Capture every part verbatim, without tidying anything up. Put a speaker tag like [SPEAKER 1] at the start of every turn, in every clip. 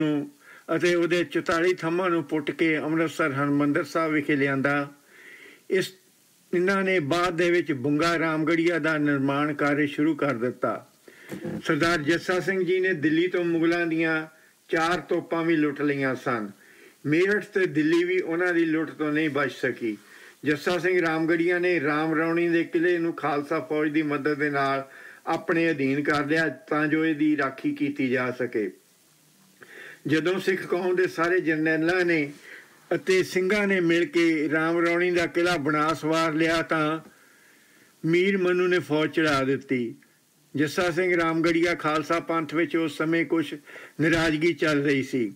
[SPEAKER 1] ਨੂੰ ਅਤੇ ਉਹਦੇ ਚੁਤਾਲੀ ਥੰਮਾਂ ਨੂੰ ਪੁੱਟ ਕੇ ਅੰਮ੍ਰਿਤਸਰ ਹਰਿਮੰਦਰ ਸਾਹਿਬ ਵਿਖੇ ਲਿਆਂਦਾ। ਇਸ ਇਹਨਾਂ ਨੇ ਬਾਅਦ ਦੇ ਵਿੱਚ ਬੁੰਗਾ ਰਾਮਗੜੀਆ ਦਾ ਨਿਰਮਾਣ ਕਾਰਜ ਸ਼ੁਰੂ ਕਰ ਦਿੱਤਾ। ਸਰਦਾਰ ਜੱਸਾ ਸਿੰਘ ਜੀ ਨੇ ਦਿੱਲੀ ਤੋਂ ਮੁਗਲਾਂ ਦੀਆਂ ਚਾਰ ਤੋਪਾਂ ਵੀ ਲੁੱਟ ਲਈਆਂ ਸਨ। ਮੇਰਠ ਤੇ ਦਿੱਲੀ ਵੀ ਉਹਨਾਂ ਦੀ ਲੁੱਟ ਤੋਂ ਨਹੀਂ ਬਚ ਸਕੀ। ਜੱਸਾ ਸਿੰਘ ਰਾਮਗੜੀਆ ਨੇ ਰਾਮ ਰੌਣੀ ਦੇ ਕਿਲ੍ਹੇ ਨੂੰ ਖਾਲਸਾ ਫੌਜ ਦੀ ਮਦਦ ਦੇ ਨਾਲ ਆਪਣੇ ਅਧੀਨ ਕਰ ਲਿਆ ਤਾਂ ਜੋ ਇਹਦੀ ਰਾਖੀ ਕੀਤੀ ਜਾ ਸਕੇ। ਜਦੋਂ ਸਿੱਖ ਕੌਮ ਦੇ ਸਾਰੇ ਜਰਨੈਲਾਂ ਨੇ ਅਤੇ ਸਿੰਘਾਂ ਨੇ ਮਿਲ ਕੇ ਰਾਮ ਰੌਣੀ ਦਾ ਕਿਲ੍ਹਾ ਬਣਾ ਸਵਾਰ ਲਿਆ ਤਾਂ ਮੀਰ ਮਨੂੰ ਨੇ ਫੌਜ ਚੜ੍ਹਾ ਦਿੱਤੀ। ਜੱਸਾ ਸਿੰਘ ਰਾਮਗੜੀਆ ਖਾਲਸਾ ਪੰਥ ਵਿੱਚ ਉਸ ਸਮੇਂ ਕੁਛ ਨਾਰਾਜ਼ਗੀ ਚੱਲ ਰਹੀ ਸੀ।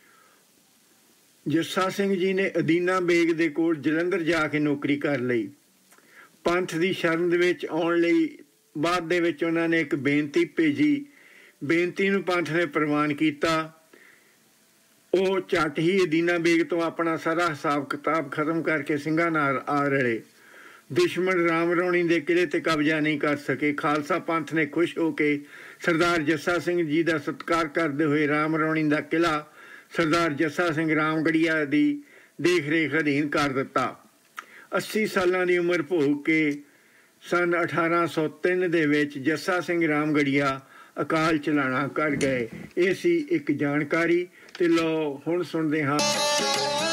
[SPEAKER 1] ਜੱਸਾ ਸਿੰਘ ਜੀ ਨੇ ਅਦੀਨਾ ਬੇਗ ਦੇ ਕੋਲ ਜਲੰਧਰ ਜਾ ਕੇ ਨੌਕਰੀ ਕਰ ਲਈ। ਪੰਥ ਦੀ ਸ਼ਰਨ ਦੇ ਵਿੱਚ ਆਉਣ ਲਈ ਬਾਅਦ ਦੇ ਵਿੱਚ ਉਹਨਾਂ ਨੇ ਇੱਕ ਬੇਨਤੀ ਭੇਜੀ। ਬੇਨਤੀ ਨੂੰ ਪੰਥ ਨੇ ਪ੍ਰਵਾਨ ਕੀਤਾ। ਉਹ ਝੱਟ ਹੀ ਅਦੀਨਾ ਬੇਗ ਤੋਂ ਆਪਣਾ ਸਾਰਾ ਹਿਸਾਬ ਕਿਤਾਬ ਖਤਮ ਕਰਕੇ ਸਿੰਘਾਂ ਨਾਲ ਆ ਰਲੇ। ਦੁਸ਼ਮਣ ਰਾਮ ਰੌਣੀ ਦੇ ਕਿਲ੍ਹੇ 'ਤੇ ਕਬਜ਼ਾ ਨਹੀਂ ਕਰ ਸਕੇ। ਖਾਲਸਾ ਪੰਥ ਨੇ ਖੁਸ਼ ਹੋ ਕੇ ਸਰਦਾਰ ਜੱਸਾ ਸਿੰਘ ਜੀ ਦਾ ਸਤਿਕਾਰ ਕਰਦੇ ਹੋਏ ਰਾਮ ਰੌਣੀ ਦਾ ਕਿਲ੍ਹਾ ਸਰਦਾਰ ਜੱਸਾ ਸਿੰਘ ਰਾਮਗੜੀਆ ਦੀ ਦੇਖ ਰੇਖ ਅਧੀਨ ਕਰ ਦਿੱਤਾ। ਅੱਸੀ ਸਾਲਾਂ ਦੀ ਉਮਰ ਭੋਗ ਕੇ ਸੰਨ ਅਠਾਰਾਂ ਸੌ ਤਿੰਨ ਦੇ ਵਿੱਚ ਜੱਸਾ ਸਿੰਘ ਰਾਮਗੜੀਆ ਅਕਾਲ ਚਲਾਣਾ ਕਰ ਗਏ। ਇਹ ਸੀ ਇੱਕ ਜਾਣਕਾਰੀ। ਤੇ ਲਓ ਹੁਣ ਸੁਣਦੇ ਹਾਂ।